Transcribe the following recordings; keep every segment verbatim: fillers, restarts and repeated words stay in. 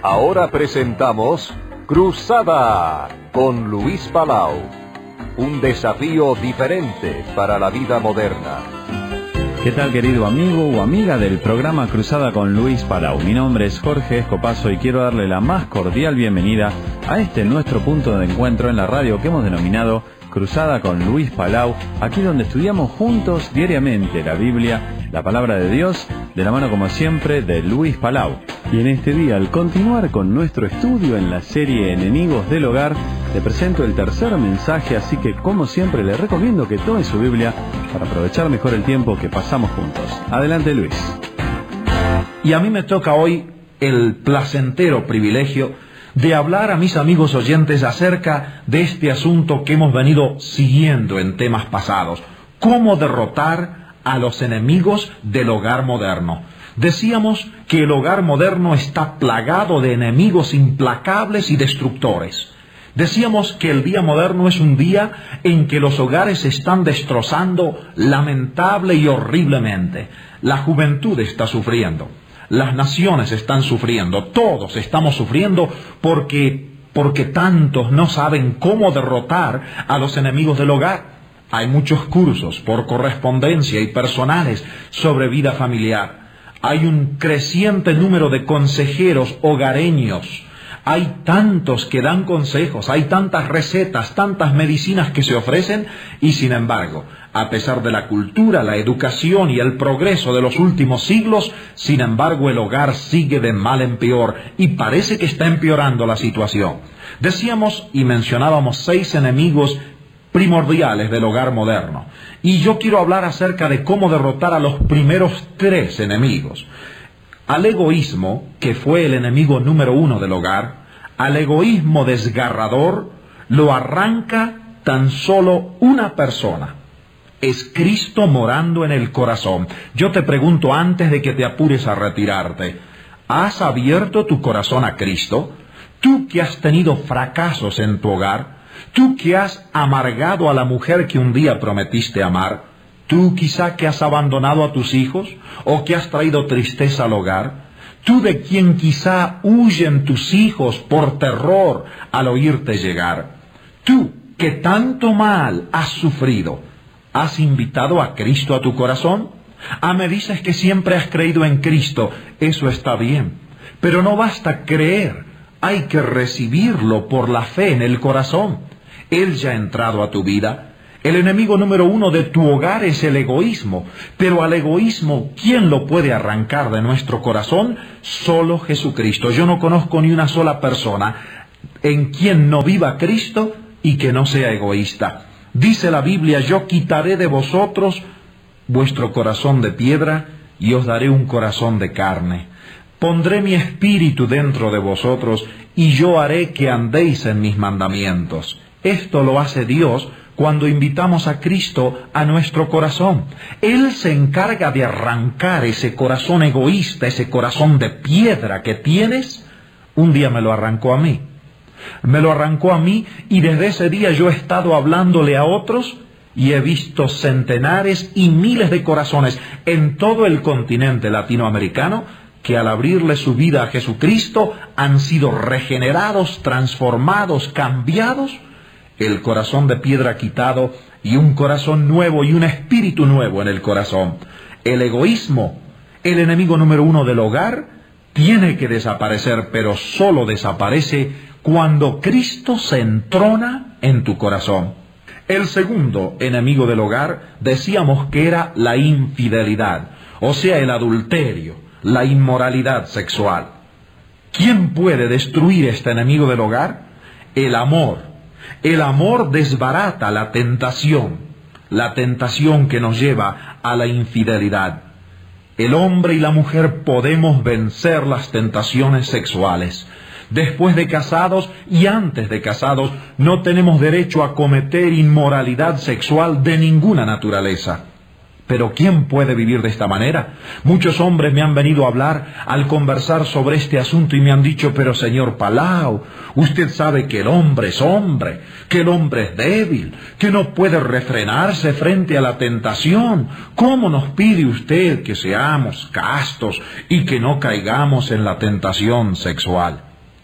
Ahora presentamos Cruzada con Luis Palau. Un desafío diferente para la vida moderna. ¿Qué tal, querido amigo o amiga del programa Cruzada con Luis Palau? Mi nombre es Jorge Escopazo y quiero darle la más cordial bienvenida a este nuestro punto de encuentro en la radio que hemos denominado Cruzada con Luis Palau, aquí donde estudiamos juntos diariamente la Biblia, la palabra de Dios, de la mano como siempre de Luis Palau. Y en este día, al continuar con nuestro estudio en la serie Enemigos del Hogar, le presento el tercer mensaje, así que como siempre le recomiendo que tome su Biblia para aprovechar mejor el tiempo que pasamos juntos. Adelante, Luis. Y a mí me toca hoy el placentero privilegio de hablar a mis amigos oyentes acerca de este asunto que hemos venido siguiendo en temas pasados: cómo derrotar a los enemigos del hogar moderno. Decíamos que el hogar moderno está plagado de enemigos implacables y destructores. Decíamos que el día moderno es un día en que los hogares se están destrozando lamentable y horriblemente. La juventud está sufriendo, las naciones están sufriendo, todos estamos sufriendo porque, porque tantos no saben cómo derrotar a los enemigos del hogar. Hay muchos cursos por correspondencia y personales sobre vida familiar. Hay un creciente número de consejeros hogareños. Hay tantos que dan consejos, hay tantas recetas, tantas medicinas que se ofrecen, y sin embargo, a pesar de la cultura, la educación y el progreso de los últimos siglos, sin embargo el hogar sigue de mal en peor y parece que está empeorando la situación. Decíamos y mencionábamos seis enemigos primordiales del hogar moderno, y yo quiero hablar acerca de cómo derrotar a los primeros tres enemigos. Al egoísmo, que fue el enemigo número uno del hogar, al egoísmo desgarrador, lo arranca tan solo una persona. Es Cristo morando en el corazón. Yo te pregunto antes de que te apures a retirarte, ¿has abierto tu corazón a Cristo? Tú que has tenido fracasos en tu hogar, tú que has amargado a la mujer que un día prometiste amar, tú quizá que has abandonado a tus hijos o que has traído tristeza al hogar, tú de quien quizá huyen tus hijos por terror al oírte llegar, tú que tanto mal has sufrido, ¿has invitado a Cristo a tu corazón? Ah, me dices que siempre has creído en Cristo. Eso está bien, pero no basta creer, hay que recibirlo por la fe en el corazón. Él ya ha entrado a tu vida. El enemigo número uno de tu hogar es el egoísmo, pero al egoísmo, ¿quién lo puede arrancar de nuestro corazón? Solo Jesucristo. Yo no conozco ni una sola persona en quien no viva Cristo y que no sea egoísta. Dice la Biblia: yo quitaré de vosotros vuestro corazón de piedra y os daré un corazón de carne. Pondré mi espíritu dentro de vosotros y yo haré que andéis en mis mandamientos. Esto lo hace Dios cuando invitamos a Cristo a nuestro corazón. Él se encarga de arrancar ese corazón egoísta, ese corazón de piedra que tienes. Un día me lo arrancó a mí. Me lo arrancó a mí y desde ese día yo he estado hablándole a otros y he visto centenares y miles de corazones en todo el continente latinoamericano que al abrirle su vida a Jesucristo han sido regenerados, transformados, cambiados, el corazón de piedra quitado y un corazón nuevo y un espíritu nuevo en el corazón. El egoísmo, el enemigo número uno del hogar, tiene que desaparecer, pero solo desaparece cuando Cristo se entrona en tu corazón. El segundo enemigo del hogar decíamos que era la infidelidad, o sea, el adulterio, la inmoralidad sexual. ¿Quién puede destruir este enemigo del hogar? El amor. El amor desbarata la tentación, la tentación que nos lleva a la infidelidad. El hombre y la mujer podemos vencer las tentaciones sexuales. Después de casados y antes de casados, no tenemos derecho a cometer inmoralidad sexual de ninguna naturaleza. Pero ¿quién puede vivir de esta manera? Muchos hombres me han venido a hablar al conversar sobre este asunto y me han dicho: pero señor Palau, usted sabe que el hombre es hombre, que el hombre es débil, que no puede refrenarse frente a la tentación. ¿Cómo nos pide usted que seamos castos y que no caigamos en la tentación sexual?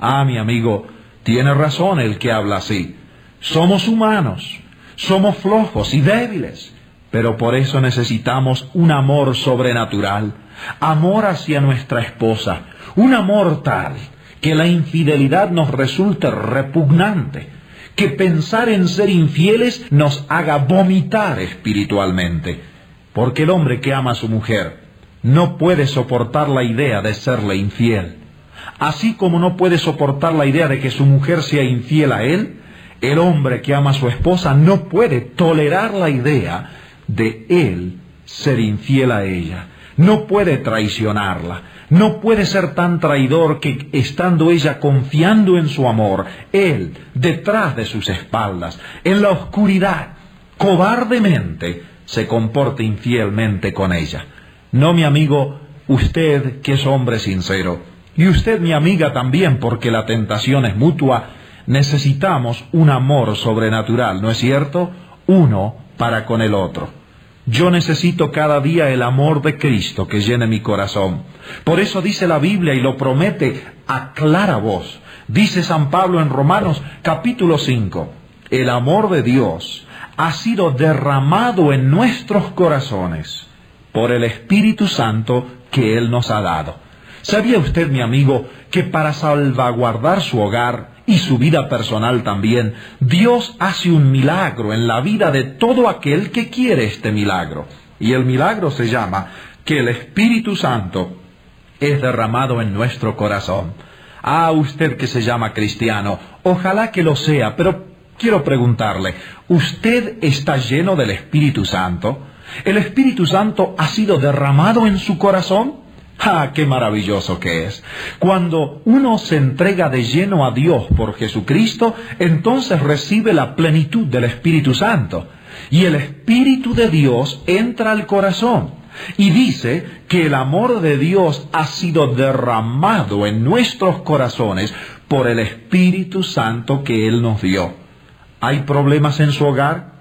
Ah, mi amigo, tiene razón el que habla así. Somos humanos, somos flojos y débiles, pero por eso necesitamos un amor sobrenatural, amor hacia nuestra esposa, un amor tal que la infidelidad nos resulte repugnante, que pensar en ser infieles nos haga vomitar espiritualmente, porque el hombre que ama a su mujer no puede soportar la idea de serle infiel. Así como no puede soportar la idea de que su mujer sea infiel a él, el hombre que ama a su esposa no puede tolerar la idea de él ser infiel a ella. No puede traicionarla, no puede ser tan traidor que, estando ella confiando en su amor, él, detrás de sus espaldas, en la oscuridad, cobardemente, se comporte infielmente con ella. No, mi amigo, usted que es hombre sincero, y usted, mi amiga, también, porque la tentación es mutua, necesitamos un amor sobrenatural, ¿no es cierto? Uno para con el otro. Yo necesito cada día el amor de Cristo que llene mi corazón. Por eso dice la Biblia y lo promete a clara voz. Dice San Pablo en Romanos capítulo cinco, el amor de Dios ha sido derramado en nuestros corazones por el Espíritu Santo que Él nos ha dado. ¿Sabía usted, mi amigo, que para salvaguardar su hogar y su vida personal también, Dios hace un milagro en la vida de todo aquel que quiere este milagro? Y el milagro se llama que el Espíritu Santo es derramado en nuestro corazón. Ah, usted que se llama cristiano, ojalá que lo sea, pero quiero preguntarle, ¿usted está lleno del Espíritu Santo? ¿El Espíritu Santo ha sido derramado en su corazón? ¡Ah, qué maravilloso que es! Cuando uno se entrega de lleno a Dios por Jesucristo, entonces recibe la plenitud del Espíritu Santo. Y el Espíritu de Dios entra al corazón. Y dice que el amor de Dios ha sido derramado en nuestros corazones por el Espíritu Santo que Él nos dio. ¿Hay problemas en su hogar?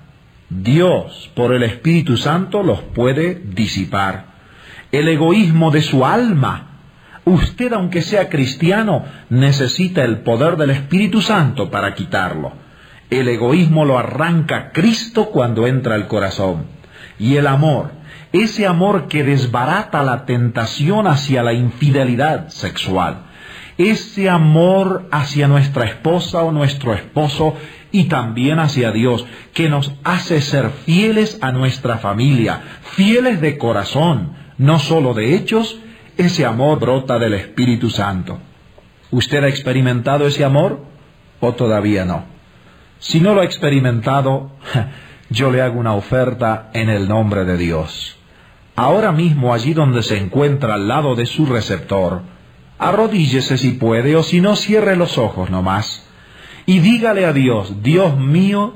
Dios, por el Espíritu Santo, los puede disipar. El egoísmo de su alma. Usted, aunque sea cristiano, necesita el poder del Espíritu Santo para quitarlo. El egoísmo lo arranca Cristo cuando entra al corazón. Y el amor, ese amor que desbarata la tentación hacia la infidelidad sexual, ese amor hacia nuestra esposa o nuestro esposo y también hacia Dios, que nos hace ser fieles a nuestra familia, fieles de corazón, no solo de hechos. Ese amor brota del Espíritu Santo. ¿Usted ha experimentado ese amor o todavía no? Si no lo ha experimentado, yo le hago una oferta en el nombre de Dios. Ahora mismo, allí donde se encuentra al lado de su receptor, arrodíllese si puede, o si no, cierre los ojos nomás, y dígale a Dios: Dios mío,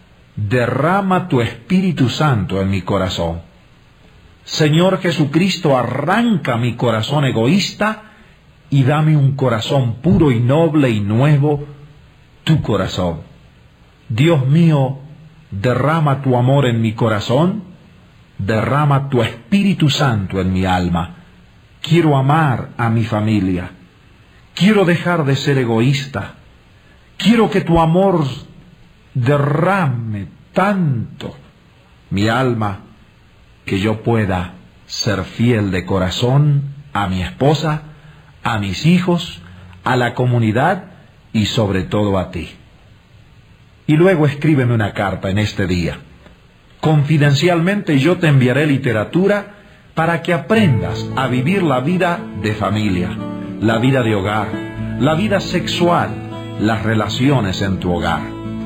derrama tu Espíritu Santo en mi corazón. Señor Jesucristo, arranca mi corazón egoísta y dame un corazón puro y noble y nuevo, tu corazón. Dios mío, derrama tu amor en mi corazón, derrama tu Espíritu Santo en mi alma. Quiero amar a mi familia, quiero dejar de ser egoísta, quiero que tu amor derrame tanto mi alma que yo pueda ser fiel de corazón a mi esposa, a mis hijos, a la comunidad y sobre todo a ti. Y luego escríbeme una carta en este día. Confidencialmente yo te enviaré literatura para que aprendas a vivir la vida de familia, la vida de hogar, la vida sexual, las relaciones en tu hogar.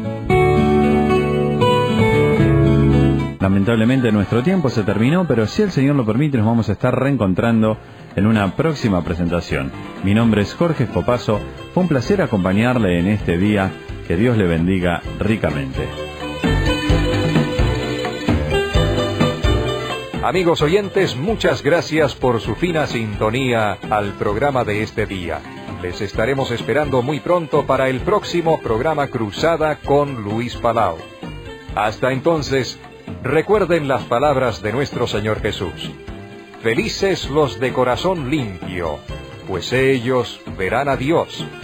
Lamentablemente nuestro tiempo se terminó, pero si el Señor lo permite nos vamos a estar reencontrando en una próxima presentación. Mi nombre es Jorge Escopazo, fue un placer acompañarle en este día, que Dios le bendiga ricamente. Amigos oyentes, muchas gracias por su fina sintonía al programa de este día. Les estaremos esperando muy pronto para el próximo programa Cruzada con Luis Palau. Hasta entonces, recuerden las palabras de nuestro Señor Jesús. Felices los de corazón limpio, pues ellos verán a Dios.